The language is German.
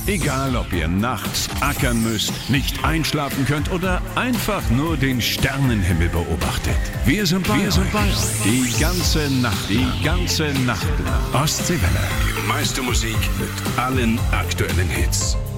Egal, ob ihr nachts ackern müsst, nicht einschlafen könnt oder einfach nur den Sternenhimmel beobachtet. Wir sind bei euch. Die ganze Nacht. Ostseewelle. Die meiste Musik mit allen aktuellen Hits.